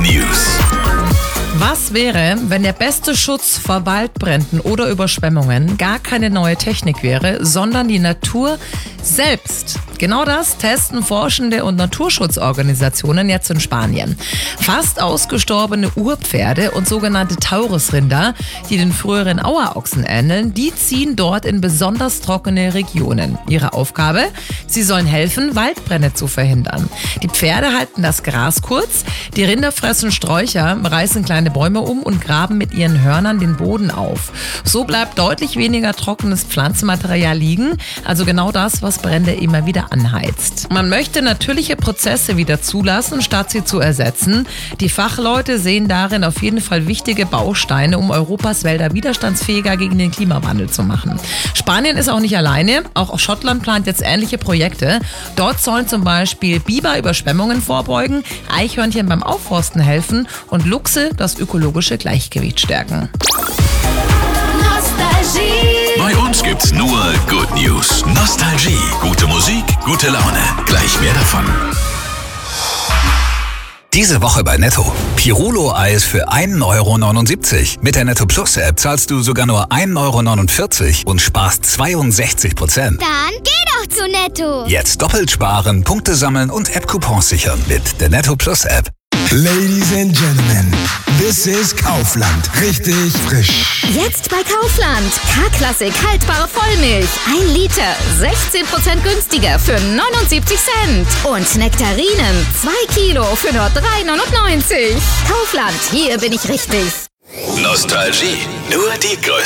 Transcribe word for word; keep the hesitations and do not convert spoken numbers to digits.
News. Was wäre, wenn der beste Schutz vor Waldbränden oder Überschwemmungen gar keine neue Technik wäre, sondern die Natur selbst? Genau das testen Forschende und Naturschutzorganisationen jetzt in Spanien. Fast ausgestorbene Urpferde und sogenannte Taurusrinder, die den früheren Auerochsen ähneln, die ziehen dort in besonders trockene Regionen. Ihre Aufgabe? Sie sollen helfen, Waldbrände zu verhindern. Die Pferde halten das Gras kurz, die Rinder fressen Sträucher, reißen kleine Bäume um und graben mit ihren Hörnern den Boden auf. So bleibt deutlich weniger trockenes Pflanzenmaterial liegen, also genau das, was Brände immer wieder anheizt. Man möchte natürliche Prozesse wieder zulassen, statt sie zu ersetzen. Die Fachleute sehen darin auf jeden Fall wichtige Bausteine, um Europas Wälder widerstandsfähiger gegen den Klimawandel zu machen. Spanien ist auch nicht alleine. Auch Schottland plant jetzt ähnliche Projekte. Dort sollen zum Beispiel Biber Überschwemmungen vorbeugen, Eichhörnchen beim Aufforsten helfen und Luchse das ökologische Gleichgewicht stärken. Bei uns gibt's nur Good News. Nostalgie, gute Musik, gute Laune. Gleich mehr davon. Diese Woche bei Netto. Pirulo-Eis für ein Euro neunundsiebzig. Mit der Netto Plus App zahlst du sogar nur ein Euro neunundvierzig und sparst zweiundsechzig Prozent. Dann geh doch zu Netto. Jetzt doppelt sparen, Punkte sammeln und App-Coupons sichern mit der Netto Plus App. Ladies and Gentlemen, this is Kaufland. Richtig frisch. Jetzt bei Kaufland. K-Klassik haltbare Vollmilch. Ein Liter. sechzehn Prozent günstiger für neunundsiebzig Cent. Und Nektarinen. zwei Kilo für nur drei neunundneunzig. Kaufland. Hier bin ich richtig. Nostalgie. Nur die größte.